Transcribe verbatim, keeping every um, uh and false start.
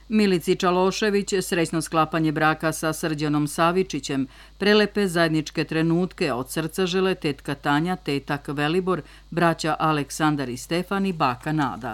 Milici Čalošević srećno sklapanje braka sa Srđanom Savičićem, prelepe zajedničke trenutke od srca žele tetka Tanja, tetak Velibor, braća Aleksandar i Stefan i baka Nada.